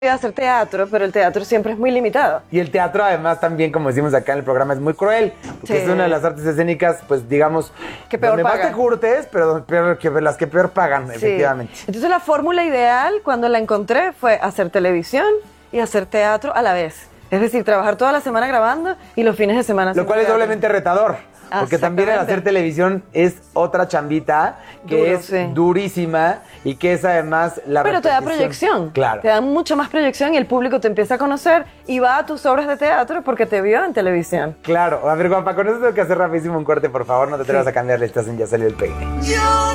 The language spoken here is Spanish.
hacer teatro, pero el teatro siempre es muy limitado. Y el teatro, además, también, como decimos acá en el programa, es muy cruel. Porque Sí. es una de las artes escénicas, pues, digamos, Que peor donde más pagan. te curtes, pero las que peor pagan, Sí. efectivamente. Entonces la fórmula ideal, cuando la encontré, fue hacer televisión y hacer teatro a la vez. Es decir, trabajar toda la semana grabando y los fines de semana Lo haciendo cual es teatro. doblemente retador. Porque también el Exactamente. hacer televisión es otra chambita que Duro, es sí. durísima y que es además la Pero te da repetición. proyección. Claro. Te da mucha más proyección y el público te empieza a conocer y va a tus obras de teatro porque te vio en televisión. Claro. A ver, guapa, con eso tengo que hacer rapidísimo un corte, por favor. No te atrevas a cambiarle, estás en Ya Salió el Peine.